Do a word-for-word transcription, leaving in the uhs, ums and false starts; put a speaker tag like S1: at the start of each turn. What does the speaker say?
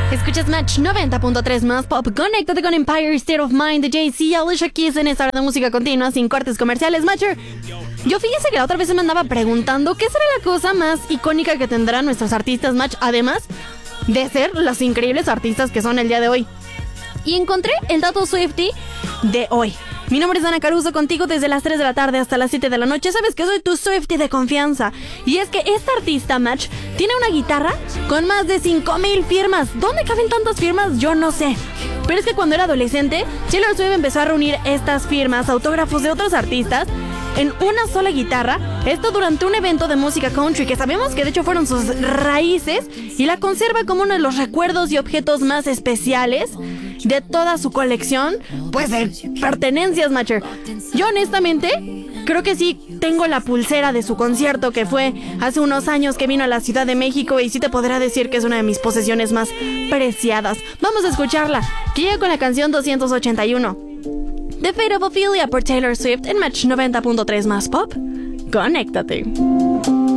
S1: Escuchas Match noventa punto tres más pop. Conéctate con Empire State of Mind de Jay-Z y Alicia Keys en esta hora de música continua sin cortes comerciales. Matcher, yo fíjese que la otra vez me andaba preguntando qué será la cosa más icónica que tendrán nuestros artistas Match, además de ser los increíbles artistas que son el día de hoy. Y encontré el dato Swiftie de hoy. Mi nombre es Ana Caruso, contigo desde las tres de la tarde hasta las siete de la noche. Sabes que soy tu Swiftie de confianza. Y es que esta artista Match tiene una guitarra con más de cinco mil firmas. ¿Dónde caben tantas firmas? Yo no sé. Pero es que cuando era adolescente, Taylor Swift empezó a reunir estas firmas, autógrafos de otros artistas, en una sola guitarra. Esto durante un evento de música country, que sabemos que de hecho fueron sus raíces, y la conserva como uno de los recuerdos y objetos más especiales de toda su colección, pues de pertenencias, Matcher. Yo honestamente creo que sí tengo la pulsera de su concierto, que fue hace unos años que vino a la Ciudad de México, y sí te podrá decir que es una de mis posesiones más preciadas. Vamos a escucharla, que llega con la canción doscientos ochenta y uno. The Fate of Ophelia por Taylor Swift en Match noventa punto tres más pop. Conéctate.